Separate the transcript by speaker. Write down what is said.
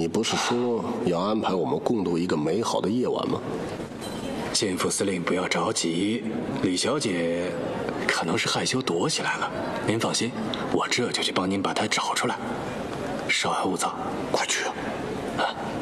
Speaker 1: 你不是说要安排我们共度一个美好的夜晚吗？
Speaker 2: 县副司令不要着急，李小姐可能是害羞躲起来了。您放心，我这就去帮您把她找出来。稍安勿躁，快去啊！